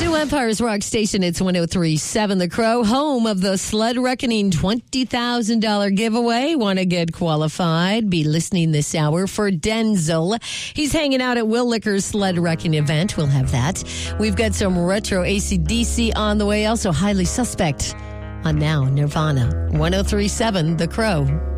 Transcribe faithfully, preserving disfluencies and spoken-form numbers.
New Empire's Rock Station, it's one oh three point seven The Crow, home of the Sled Reckoning twenty thousand dollars giveaway. Want to get qualified? Be listening this hour for Denzel. He's hanging out at Will Licker's Sled Reckoning event. We'll have that. We've got some retro A C D C on the way. Also, Highly Suspect on Now Nirvana. one oh three point seven The Crow.